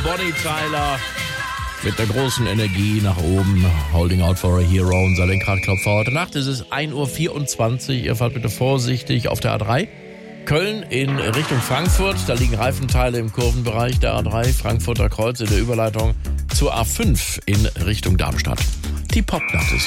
Bonnie Tyler mit der großen Energie nach oben. Holding out for a hero. Unser Lenkradklopfer heute Nacht. Es ist 1:24 Uhr. Ihr fahrt bitte vorsichtig auf der A3. Köln in Richtung Frankfurt. Da liegen Reifenteile im Kurvenbereich der A3. Frankfurter Kreuz in der Überleitung zur A5 in Richtung Darmstadt. Die Popnacht ist